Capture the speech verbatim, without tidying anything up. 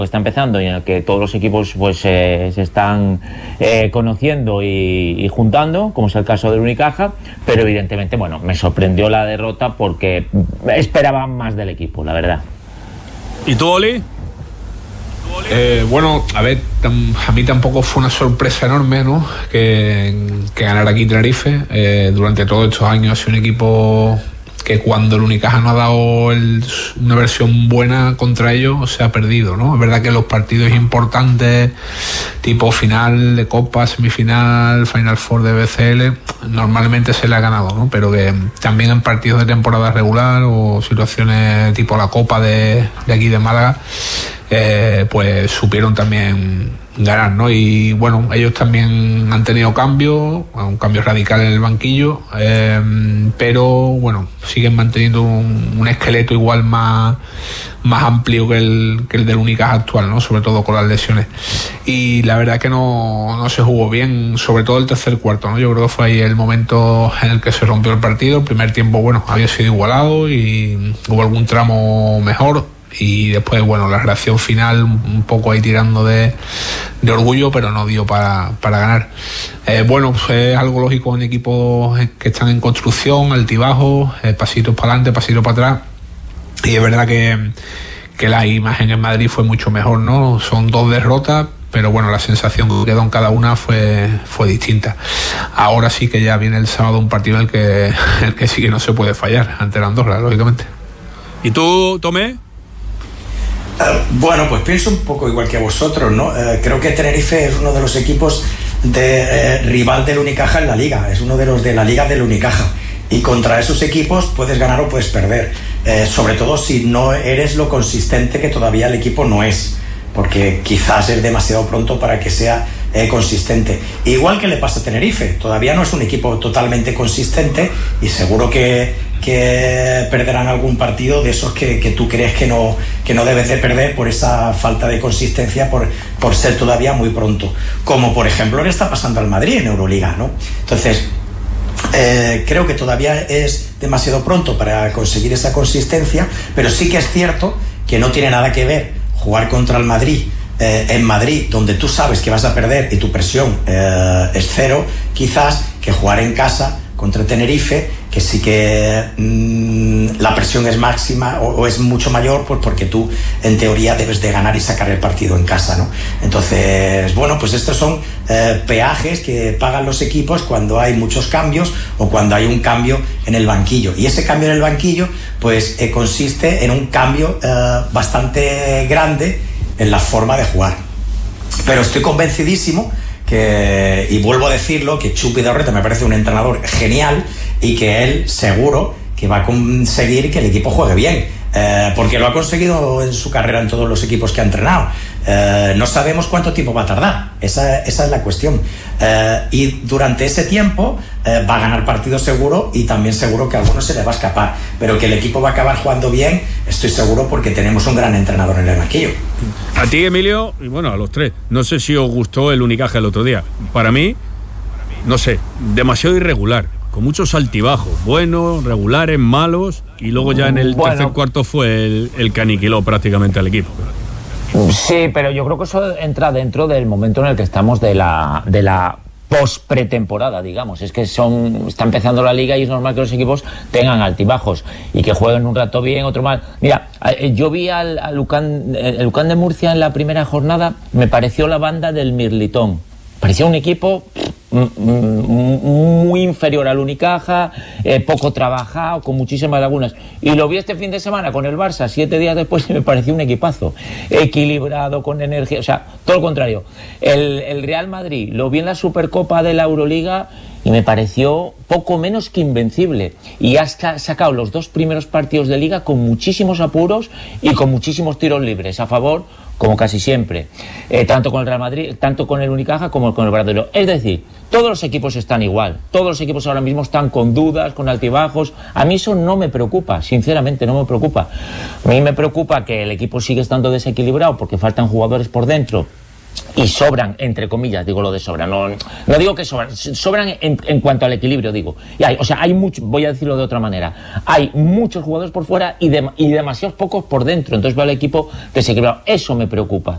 está empezando y en el que todos los equipos pues eh, se están eh, conociendo y, y juntando, como es el caso del Unicaja, pero evidentemente, bueno, me sorprendió la derrota porque esperaba más del equipo, la verdad. ¿Y tú, Oli? Eh, bueno, a ver, tam, a mí tampoco fue una sorpresa enorme, ¿no? Que, que ganara aquí Tenerife. Eh, durante todos estos años ha sido un equipo que cuando el Unicaja no ha dado el, una versión buena contra ellos, se ha perdido, ¿no? Es verdad que los partidos importantes, tipo final de Copa, semifinal, Final Four de B C L, normalmente se le ha ganado, ¿no? Pero que también en partidos de temporada regular o situaciones tipo la Copa de, de aquí de Málaga, eh, pues supieron también ganar, ¿no? Y bueno, ellos también han tenido cambios, un cambio radical en el banquillo, eh, pero bueno, siguen manteniendo un, un esqueleto igual más, más amplio que el, que el del Unicaja actual, ¿no? Sobre todo con las lesiones. Y la verdad que no, no se jugó bien, sobre todo el tercer cuarto, ¿no? Yo creo que fue ahí el momento en el que se rompió el partido. El primer tiempo, bueno, había sido igualado y hubo algún tramo mejor. Y después, bueno, la reacción final un poco ahí tirando de, de orgullo, pero no dio para, para ganar. Eh, bueno, pues es algo lógico en equipos que están en construcción, altibajos, eh, pasitos para adelante, pasitos para atrás. Y es verdad que, que la imagen en Madrid fue mucho mejor, ¿no? Son dos derrotas, pero bueno, la sensación que quedó en cada una fue, fue distinta. Ahora sí que ya viene el sábado un partido en el que, en el que sí que no se puede fallar, ante la Andorra, lógicamente. ¿Y tú, Tomé? Uh, bueno, pues pienso un poco igual que vosotros, ¿no? Uh, creo que Tenerife es uno de los equipos de eh, rival del Unicaja en la liga, es uno de los de la liga del Unicaja, y contra esos equipos puedes ganar o puedes perder, eh, sobre todo si no eres lo consistente que todavía el equipo no es, porque quizás es demasiado pronto para que sea eh, consistente. Igual que le pasa a Tenerife, todavía no es un equipo totalmente consistente y seguro que que perderán algún partido de esos que, que tú crees que no, que no debes de perder por esa falta de consistencia, por, por ser todavía muy pronto, como por ejemplo le está pasando al Madrid en Euroliga, ¿no? Entonces eh, creo que todavía es demasiado pronto para conseguir esa consistencia, pero sí que es cierto que no tiene nada que ver jugar contra el Madrid eh, en Madrid, donde tú sabes que vas a perder y tu presión eh, es cero, quizás, que jugar en casa contra Tenerife, que sí que mmm, la presión es máxima o, o es mucho mayor, pues porque tú en teoría debes de ganar y sacar el partido en casa, ¿no? Entonces, bueno, pues estos son eh, peajes que pagan los equipos cuando hay muchos cambios o cuando hay un cambio en el banquillo, y ese cambio en el banquillo pues eh, consiste en un cambio eh, bastante grande en la forma de jugar. Pero estoy convencidísimo que, y vuelvo a decirlo, que Chupi Dorreta me parece un entrenador genial y que él seguro que va a conseguir que el equipo juegue bien, eh, porque lo ha conseguido en su carrera en todos los equipos que ha entrenado. Eh, no sabemos cuánto tiempo va a tardar, esa, esa es la cuestión, eh, y durante ese tiempo eh, va a ganar partidos seguro, y también seguro que a algunos se le va a escapar, pero que el equipo va a acabar jugando bien, estoy seguro, porque tenemos un gran entrenador en el banquillo. A ti, Emilio, y bueno, a los tres, no sé si os gustó el Unicaja el otro día. Para mí, no sé, demasiado irregular, con muchos altibajos, buenos, regulares, malos, y luego ya en el bueno, tercer cuarto fue el, el que aniquiló prácticamente al equipo. Sí, pero yo creo que eso entra dentro del momento en el que estamos de la, de la post-pretemporada, digamos. Es que son, está empezando la liga y es normal que los equipos tengan altibajos y que jueguen un rato bien, otro mal. Mira, yo vi al, al Lucan, el Lucan de Murcia en la primera jornada, me pareció la banda del Mirlitón. Parecía un equipo muy inferior al Unicaja, eh, poco trabajado, con muchísimas lagunas. Y lo vi este fin de semana con el Barça, siete días después, y me pareció un equipazo. Equilibrado, con energía, o sea, todo lo contrario. El, el Real Madrid lo vi en la Supercopa de la Euroliga y me pareció poco menos que invencible. Y ha sacado los dos primeros partidos de liga con muchísimos apuros y con muchísimos tiros libres a favor, como casi siempre, eh, tanto con el Real Madrid, tanto con el Unicaja como con el Bradoiro. Es decir, todos los equipos están igual, todos los equipos ahora mismo están con dudas, con altibajos. A mí eso no me preocupa, sinceramente no me preocupa. A mí me preocupa que el equipo siga estando desequilibrado porque faltan jugadores por dentro y sobran, entre comillas, digo lo de sobran, no, no digo que sobran, sobran en, en cuanto al equilibrio, digo. Y hay, o sea, hay mucho, voy a decirlo de otra manera, hay muchos jugadores por fuera y, de, y demasiados pocos por dentro, entonces veo al equipo desequilibrado. Eso me preocupa,